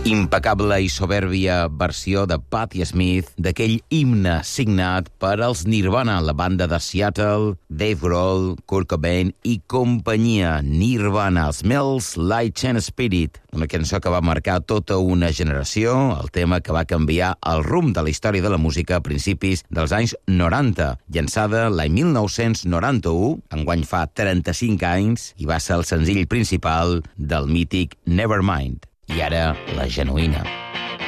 Impecable i soberbia versió de Patti Smith d'aquell himne signat per als Nirvana, la banda de Seattle, Dave Grohl, Kurt Cobain i companyia. Nirvana, Smells Like Teen Spirit, una cançó que va marcar tota una generació, el tema que va canviar el rumb de la història de la música a principis dels anys 90, llançada l'any 1991, enguany fa 35 anys, i va ser el senzill principal del mític Nevermind. I ara, la genuïna.